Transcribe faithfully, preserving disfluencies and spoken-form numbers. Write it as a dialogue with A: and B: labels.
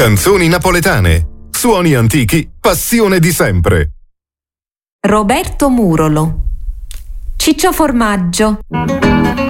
A: Canzoni napoletane, suoni antichi, passione di sempre.
B: Roberto Murolo. Ciccio Formaggio.